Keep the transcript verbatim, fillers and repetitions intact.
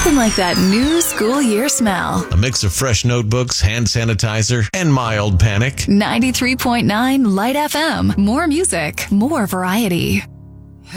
Nothing like that new school year smell. A mix of fresh notebooks, hand sanitizer, and mild panic. ninety-three point nine Light F M. More music, more variety.